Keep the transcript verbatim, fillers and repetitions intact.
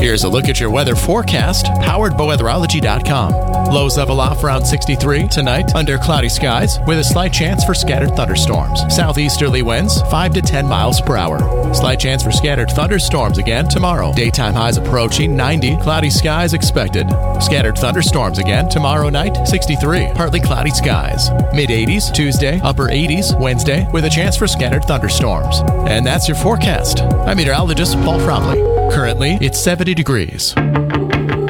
Here's a look at your weather forecast, powered by weatherology dot com. Lows level off around sixty-three tonight under cloudy skies with a slight chance for scattered thunderstorms. Southeasterly winds five to ten miles per hour. Slight chance for scattered thunderstorms again tomorrow. Daytime highs approaching ninety, cloudy skies expected. Scattered thunderstorms again tomorrow night, sixty-three, partly cloudy skies. mid eighties Tuesday, upper eighties Wednesday with a chance for scattered thunderstorms. And that's your forecast. I'm meteorologist Paul Fromley. Currently, it's seventy degrees.